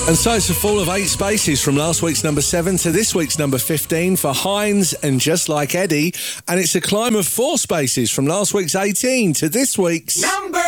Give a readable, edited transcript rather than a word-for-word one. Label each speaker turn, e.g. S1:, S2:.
S1: And so it's a fall of 8 spaces from last week's number 7 to this week's number 15 for Heinz and Just Like Eddie. And it's a climb of 4 spaces from last week's 18 to this week's...